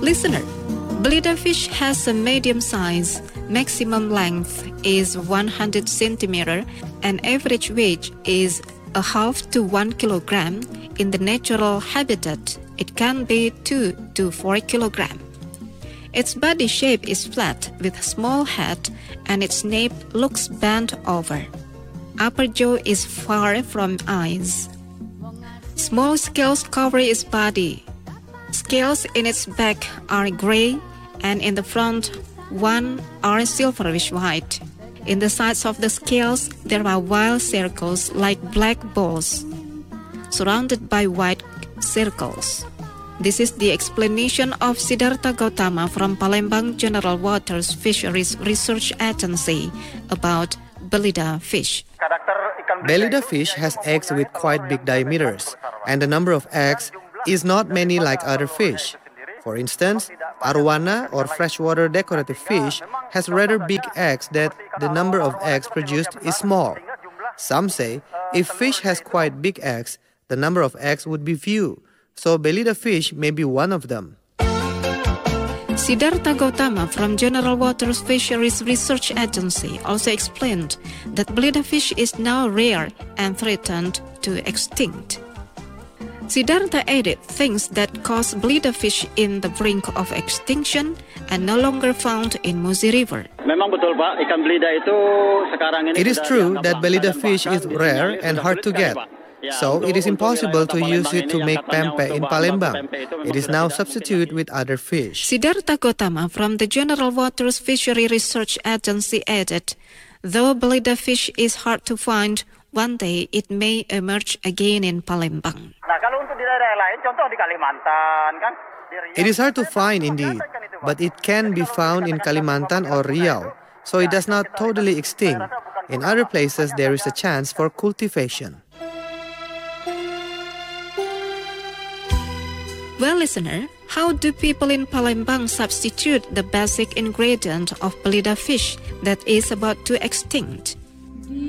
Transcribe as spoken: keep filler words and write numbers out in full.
Listener, belida fish has a medium size. Maximum length is one hundred centimeters and average weight is a half to one kilogram. In the natural habitat, it can be two to four kilograms. Its body shape is flat with small head and its nape looks bent over. Upper jaw is far from eyes. Small scales cover its body. Scales in its back are gray and in the front one are silverish white. In the sides of the scales there are white circles like black balls, surrounded by white circles. This is the explanation of Siddhartha Gautama from Palembang General Waters Fisheries Research Agency about belida fish. Belida fish has eggs with quite big diameters, and the number of eggs is not many like other fish. For instance, arowana or freshwater decorative fish has rather big eggs that the number of eggs produced is small. Some say if fish has quite big eggs, the number of eggs would be few. So belida fish may be one of them. Siddhartha Gautama from General Waters Fisheries Research Agency also explained that belida fish is now rare and threatened to extinct. Siddhartha added things that cause belida fish in the brink of extinction and no longer found in Musi River. It is true that belida fish is rare and hard to get. So it is impossible to use it to make pempek in Palembang. It is now substituted with other fish. Siddhartha Gautama from the General Waters Fishery Research Agency added, though belida fish is hard to find, one day it may emerge again in Palembang. It is hard to find indeed, but it can be found in Kalimantan or Riau, so it does not totally extinct. In other places there is a chance for cultivation. Well, listener, how do people in Palembang substitute the basic ingredient of belida fish that is about to extinct?